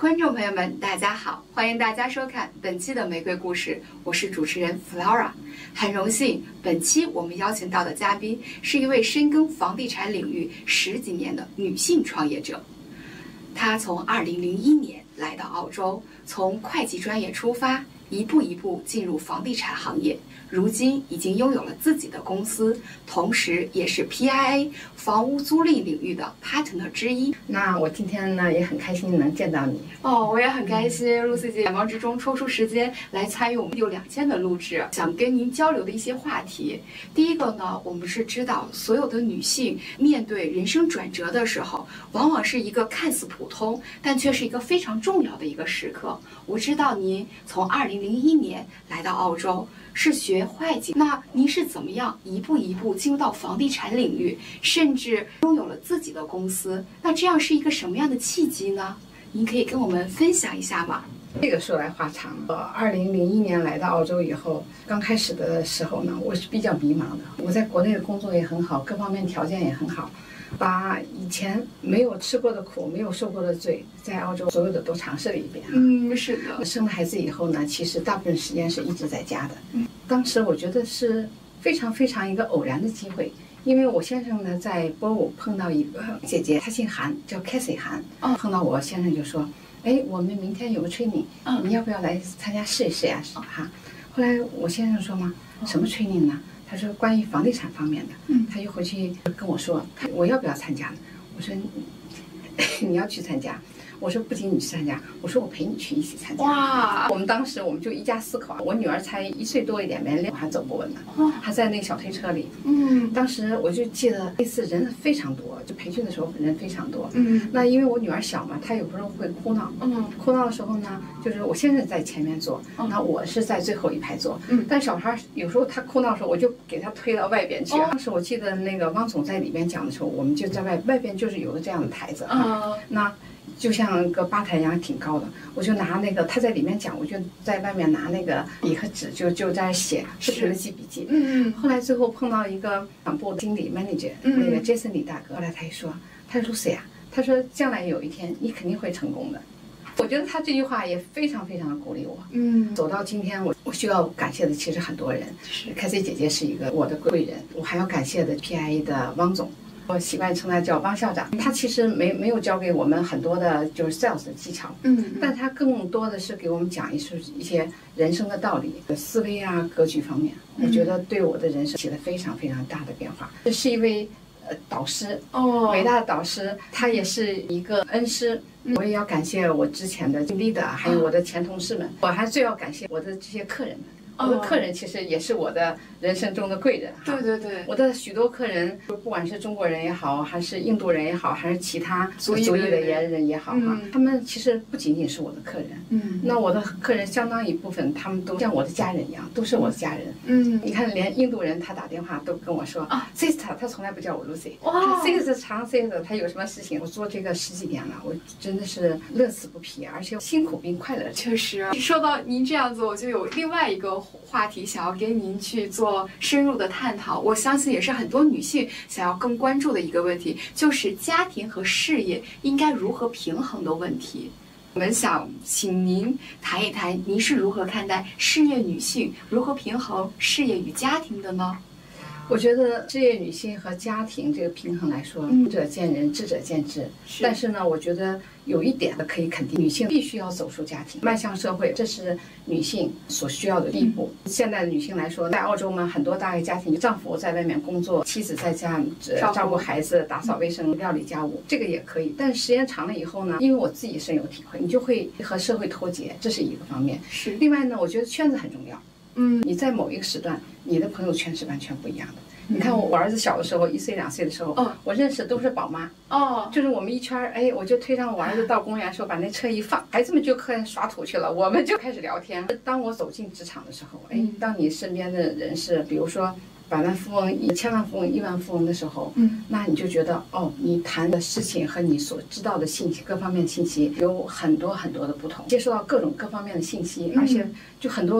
观众朋友们，大家好，欢迎大家收看本期的玫瑰故事，我是主持人 Flora。很荣幸，本期我们邀请到的嘉宾是一位深耕房地产领域10几年的女性创业者。她从2001年来到澳洲，从会计专业出发，一步一步进入房地产行业，如今已经拥有了自己的公司，同时也是 PIA 房屋租赁领域的 partner 之一。 那我今天呢也很开心能见到你。 我也很开心，Lucy 姐百忙之中抽出时间来参与我们有2天的录制，想跟您交流的一些话题。第一个呢，我们是知道所有的女性面对人生转折的时候，往往是一个看似普通，但却是一个非常重要的一个时刻。我知道您从2001年来到澳洲，是学会计，那您是怎么样一步一步进入到房地产领域，甚至拥有了自己的公司？那这样是一个什么样的契机呢？您可以跟我们分享一下吗？ 这个说来话长。2001年来到澳洲以后，刚开始的时候呢，我是比较迷茫的。我在国内的工作也很好，各方面条件也很好，把以前没有吃过的苦，没有受过的罪，在澳洲所有的都尝试了一遍。 是的。 生了孩子以后呢，其实大部分时间是一直在家的。当时我觉得是非常一个偶然的机会。因为我先生呢在波舞碰到一个姐姐，她姓韩，叫 Cassie 韩。碰到我先生就说：“哎，我们明天有个 training，你要不要来参加试一试呀？”哈。后来我先生说嘛，什么 training 呢？他说关于房地产方面的。他就回去跟我说，我要不要参加呢？我说你要去参加。我说不仅你去参加，我说我陪你去一起参加。 哇！ 我们当时就一家4口，我女儿才1岁多一点，连还走不稳呢，还在那个小推车里。当时我就记得那次人非常多，就培训的时候人非常多。那因为我女儿小嘛，她有时候会哭闹。哭闹的时候呢，就是我先生在前面坐，那我是在最后一排坐。但小孩有时候他哭闹的时候，我就给他推到外边去。当时我记得那个汪总在里边讲的时候，我们就在外边就是有个这样的台子。那就像个吧台一样，挺高的。我就拿那个他在里面讲，我就在外面拿那个笔和纸，就在写，不停的记笔记。后来最后碰到一个厂部的经理 manager，那个 Jason 李大哥，后来他一说，他说Lucy啊，他说将来有一天你肯定会成功的。我觉得他这句话也非常的鼓励我。走到今天，我需要感谢的其实很多人。凯西姐姐是一个我的贵人，我还要感谢的 PIA 的汪总。我习惯称他叫汪校长，他其实没有教给我们很多的就是 sales 的技巧，但他更多的是给我们讲一些人生的道理、思维啊、格局方面，我觉得对我的人生起了非常大的变化。这是一位导师，伟大的导师，他也是一个恩师。我也要感谢我之前的 leader， 还有我的前同事们，我还最要感谢我的这些客人们。我的客人其实也是我的人生中的贵人。 对， 我的许多客人，不管是中国人也好，还是印度人也好，还是其他族裔的人也好他们其实不仅仅是我的客人。那我的客人相当一部分，他们都像我的家人一样，都是我的家人。你看，连印度人他打电话都跟我说Sister， 他从来不叫我 Lucy。Sister 常 Sister， 他有什么事情？我做这个10几年了，我真的是乐此不疲，而且辛苦并快乐。 确实，说到您这样子，我就有另外一个话题想要跟您去做深入的探讨，我相信也是很多女性想要更关注的一个问题，就是家庭和事业应该如何平衡的问题。我们想请您谈一谈，您是如何看待事业女性如何平衡事业与家庭的呢？ 我觉得事业女性和家庭这个平衡来说，仁者见仁，智者见智。但是呢，我觉得有一点可以肯定，女性必须要走出家庭，迈向社会，这是女性所需要的第一步。现在的女性来说，在澳洲嘛，很多大概家庭，丈夫在外面工作，妻子在家照顾孩子、打扫卫生、料理家务，这个也可以。但是时间长了以后呢，因为我自己深有体会，你就会和社会脱节，这是一个方面。另外呢，我觉得圈子很重要。你在某一个时段，你的朋友圈是完全不一样的。你看我儿子小的时候，1岁2岁的时候，我认识的都是宝妈。就是我们一圈，我就推上我儿子到公园的时候，把那车一放，孩子们就开始耍土去了，我们就开始聊天。当我走进职场的时候，当你身边的人是，比如说百万富翁、千万富翁、亿万富翁的时候，那你就觉得你谈的事情和你所知道的信息，各方面的信息有很多的不同，接受到各方面的信息，而且就很多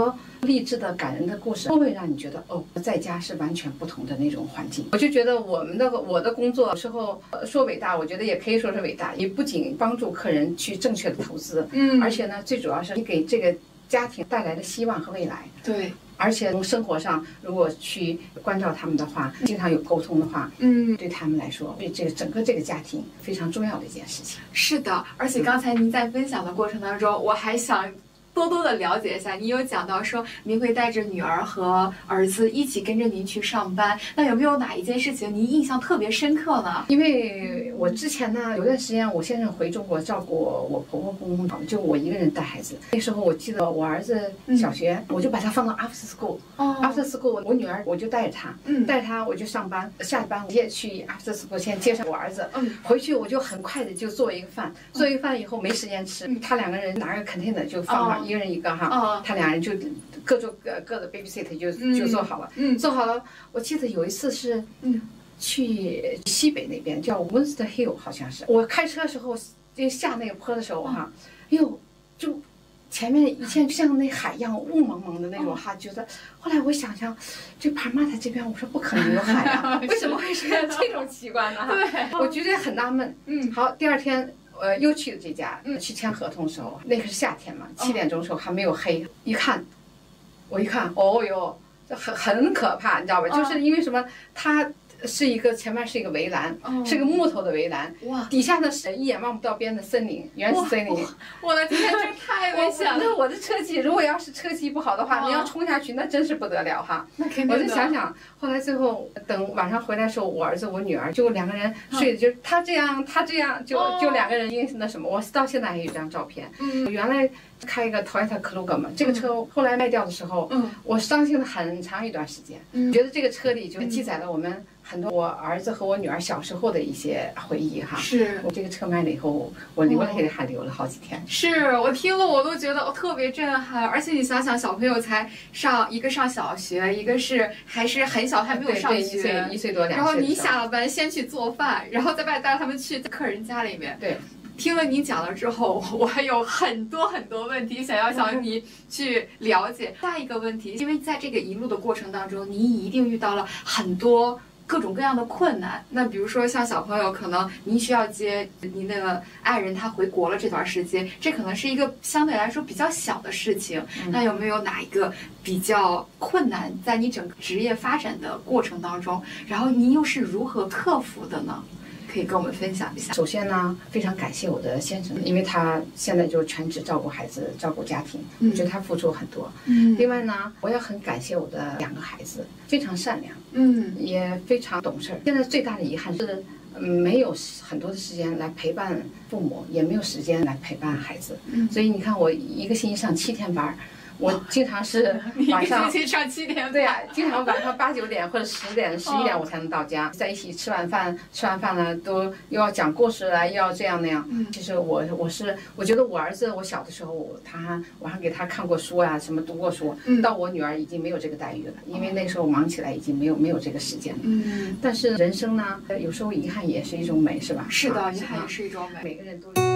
励志的、感人的故事，都会让你觉得哦，在家是完全不同的那种环境。我就觉得我的工作有时候说伟大，我觉得也可以说是伟大，也不仅帮助客人去正确的投资，而且呢，最主要是你给这个家庭带来的希望和未来。 对。 而且从生活上，如果去关照他们的话，经常有沟通的话，对他们来说，对这个整个这个家庭非常重要的一件事情。 是的，而且刚才您在分享的过程当中，我还想多多的了解一下，您有讲到说您会带着女儿和儿子一起跟着您去上班，那有没有哪一件事情您印象特别深刻呢？ 因为我之前呢有段时间我先生回中国照顾我婆婆公公，就我一个人带孩子。那时候我记得我儿子小学，我就把他放到 after school，after school 我女儿我就带着他，我就上班，下班我也去 after school 先接上我儿子，回去我就很快的就做一个饭，做一个饭以后没时间吃，他两个人拿个 container 就放好。一个人一个哈，他俩人就各做各的 babysit 就做好了，做好了。我记得有一次是，去西北那边叫 Winster Hill 好像是，我开车的时候就下那个坡的时候哈，哎呦，就前面一片像那海一样雾蒙蒙的那种哈，觉得后来我想想，这帕马塔这边我说不可能有海啊，为什么会出现这种奇观呢？对，我觉得很纳闷。好，第二天。又去了这家，去签合同的时候，那个是夏天嘛，7点钟的时候还没有黑，我一看，哦哟，这很可怕，你知道吧？就是因为什么，它是一个前面是一个围栏，是个木头的围栏，底下呢是一眼望不到边的森林，原始森林。 我的天，这太危险了！ 那我的车技，如果要是车技不好的话，你要冲下去，那真是不得了哈。 那肯定的。 我就想想，后来最后等晚上回来的时候，我儿子我女儿就两个人睡的，就他这样，就两个人因那什么，我到现在还有一张照片。原来开一个 Toyota Kluger 嘛，这个车后来卖掉的时候，我伤心了很长一段时间，觉得这个车里就记载了我们。很多我儿子和我女儿小时候的一些回忆哈， 是我这个车卖了以后，我留了还留了好几天。 是我听了我都觉得特别震撼，而且你想想，小朋友才一个上小学，一个还是很小，还没有上学 ，1岁多2岁。 然后你下了班先去做饭，然后再带他们去客人家里面。 对。 听了你讲了之后，我还有很多问题想要向你去了解。下一个问题，因为在这个一路的过程当中，你一定遇到了很多各种各样的困难。那比如说像小朋友，可能您需要接您的爱人他回国了这段时间，这可能是一个相对来说比较小的事情。那有没有哪一个比较困难在你整个职业发展的过程当中，然后您又是如何克服的呢？可以跟我们分享一下。 首先呢，非常感谢我的先生，因为他现在就全职照顾孩子、照顾家庭，我觉得他付出很多。另外呢，我也很感谢我的2个孩子，非常善良，也非常懂事。现在最大的遗憾是，没有很多的时间来陪伴父母，也没有时间来陪伴孩子。所以你看，我一个星期上7天班。我经常是晚上上7点， 对呀，经常晚上8、9点或者10点、11点我才能到家，在一起吃完饭呢，都又要讲故事了，又要这样那样。其实我觉得我儿子我小的时候，我还给他看过书啊，什么读过书，到我女儿已经没有这个待遇了，因为那时候忙起来已经没有这个时间了。但是人生呢，有时候遗憾也是一种美，是吧？ 是的，遗憾也是一种美， 每个人都有。